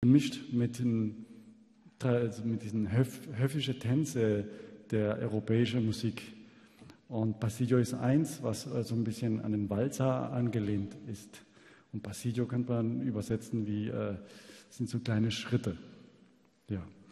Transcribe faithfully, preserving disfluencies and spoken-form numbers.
gemischt mit, den, also mit diesen höf, höfischen Tänzen der europäischen Musik. Und Passillo ist eins, was so also ein bisschen an den Walzer angelehnt ist. Und Passillo kann man übersetzen wie, äh, sind so kleine Schritte. Ja.